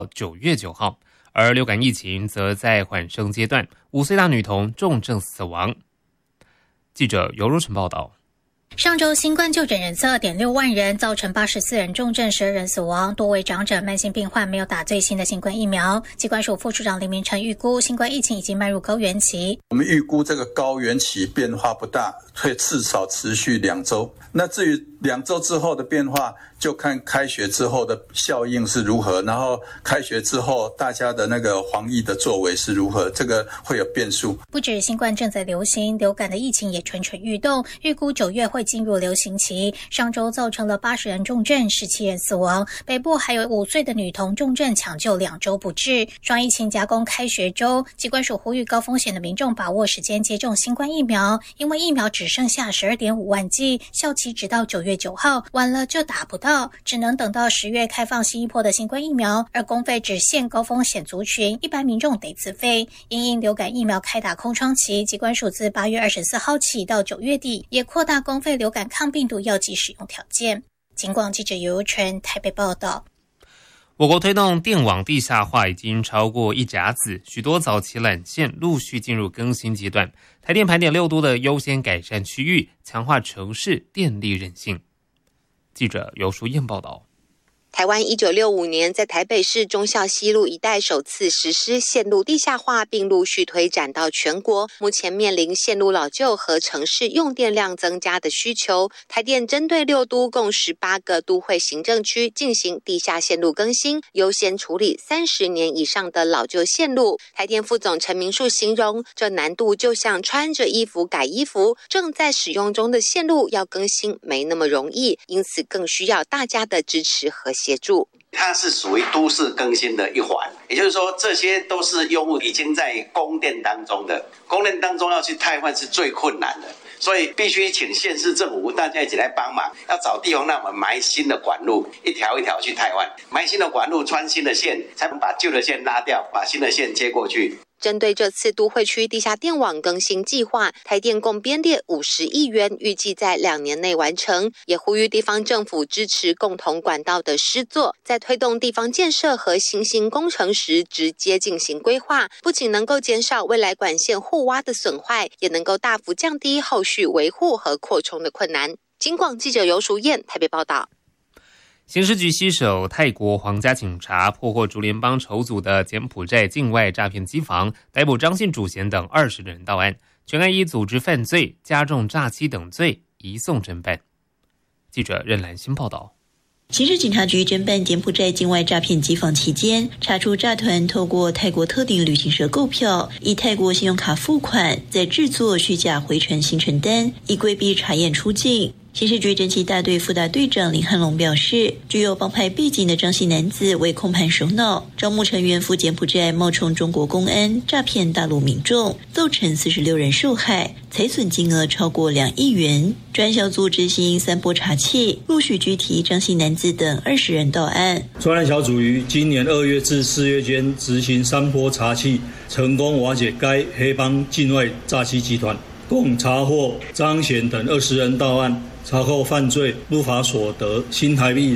9月9号，而流感疫情则在缓升阶段，5岁大女童重症死亡。记者尤如晨报道。 上周新冠就诊人次 2.6 万人，造成84人重症，12人死亡，多为长者、慢性病患没有打最新的新冠疫苗。疾管署副署长林明成预估，新冠疫情已经迈入高原期。 我们预估这个高原期变化不大，会至少持续2周。那至于2周之后的变化，就看开学之后的效应是如何，然后开学之后大家的那个防疫的作为是如何，这个会有变数。 不止新冠正在流行，流感的疫情也蠢蠢欲动，预估9月会进入流行期。上周造成了80人重症，17人死亡，北部还有5岁的女童重症抢救2周不治。双疫情夹攻开学周，疾管署呼吁高风险的民众把握时间接种新冠疫苗，因为疫苗只剩下 12.5 万剂，效期直到9月9号，晚了就打不到，只能等到10月开放新一波的新冠疫苗，而公费只限高风险族群，一般民众得自费。因应流感疫苗开打空窗期，疾管署自8月24号起到9月底，也扩大公费流感抗病毒药剂使用条件。警广记者尤如纯台北报道。 我国推动电网地下化已经超过一甲子，许多早期缆线陆续进入更新阶段。台电盘点6都的优先改善区域，强化城市电力韧性。记者尤淑燕报道。 台湾1965年在台北市忠孝西路一带首次实施线路地下化，并陆续推展到全国。目前面临线路老旧和城市用电量增加的需求，台电针对6都共18个都会行政区进行地下线路更新，优先处理30年以上的老旧线路。台电副总陈明树形容，这难度就像穿着衣服改衣服，正在使用中的线路要更新没那么容易，因此更需要大家的支持和协助。 它是属于都市更新的一环，也就是说这些都是用户已经在供电当中的，供电当中要去汰换是最困难的，所以必须请县市政府大家一起来帮忙，要找地方让我们埋新的管路，一条一条去汰换，埋新的管路，穿新的线，才能把旧的线拉掉，把新的线接过去。 针对这次都会区地下电网更新计划，台电共编列50亿元，预计在2年内完成，也呼吁地方政府支持共同管道的施作，在推动地方建设和新兴工程时直接进行规划，不仅能够减少未来管线互挖的损坏，也能够大幅降低后续维护和扩充的困难。警广记者尤淑燕台北报道。 刑事局携手泰国皇家警察破获竹联邦筹组的柬埔寨境外诈骗机房，逮捕张姓主嫌等20人到案，全案依组织犯罪、加重诈欺等罪移送侦办。记者任兰欣报道。 刑事警察局侦办柬埔寨境外诈骗机房期间，查出诈团透过泰国特定旅行社购票，以泰国信用卡付款，再制作虚假回程行程单，以规避查验出境。刑事局侦缉大队副大队长林汉龙表示，具有帮派背景的张姓男子为控盘首脑，招募成员赴柬埔寨冒充中国公安，诈骗大陆民众，造成46人受害，财损金额超过2亿元。专案小组执行3波查缉，陆续拘提张姓男子等20人到案。 专案小组于今年2月至4月间执行3波查缉，成功瓦解该黑帮境外诈欺集团，共查获张显等20人到案。查扣犯罪不法所得新台币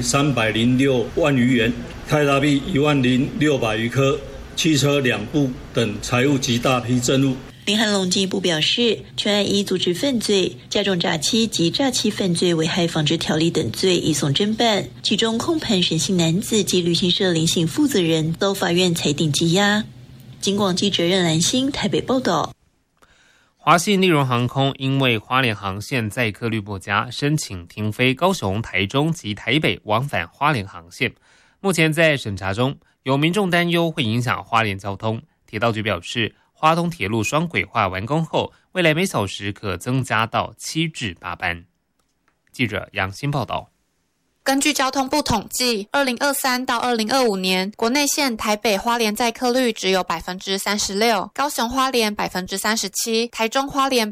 306万余元，泰达币10600余颗，汽车2部等财物及大批证物。 林汉龙进一步表示，全案依组织犯罪、加重诈欺及诈欺犯罪危害防治条例等罪移送侦办，其中控盘沈姓男子及旅行社林姓负责人遭法院裁定羁押。警广记者任兰欣台北报道。 华信立荣航空因为花莲航线载客率不佳，申请停飞高雄、台中及台北往返花莲航线，目前在审查中，有民众担忧会影响花莲交通。铁道局表示，花东铁路双轨化完工后，未来每小时可增加到7至8班。记者杨欣报道。 根据交通部统计，2023到2025年，国内线台北花莲载客率只有 36%， 高雄花莲 37%， 台中花莲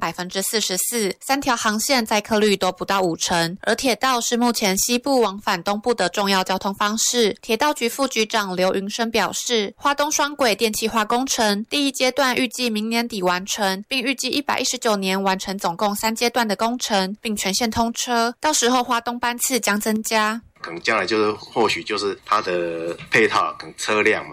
44%， 3条航线载客率都不到50%。而铁道是目前西部往返东部的重要交通方式。铁道局副局长刘云生表示，花东双轨电气化工程第1阶段预计明年底完成，并预计119年完成总共3阶段的工程，并全线通车，到时候花东班次将增加。 可能将来就是或许就是它的配套可能车辆嘛，